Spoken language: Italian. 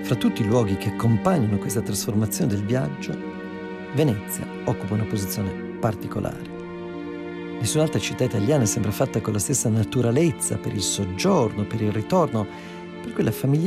Fra tutti i luoghi che accompagnano questa trasformazione del viaggio, Venezia occupa una posizione particolare. Nessun'altra città italiana sembra fatta con la stessa naturalezza per il soggiorno, per il ritorno, per quella